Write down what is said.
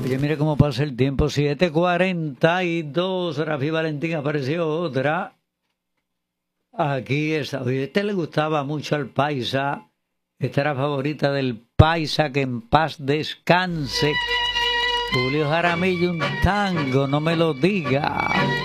Oye, mire cómo pasa el tiempo. 7:42. Rafi Valentín apareció otra. Aquí está. Oye, este le gustaba mucho al Paisa. Esta era favorita del Paisa, que en paz descanse. Julio Jaramillo, un tango, no me lo diga.